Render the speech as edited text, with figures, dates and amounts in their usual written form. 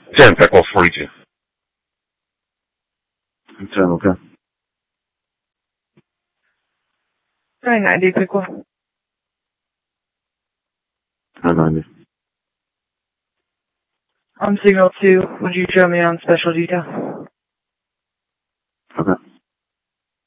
10, Echo 42. 10, okay. 990, quick one. 990. On signal 2, would you show me on special detail? Okay.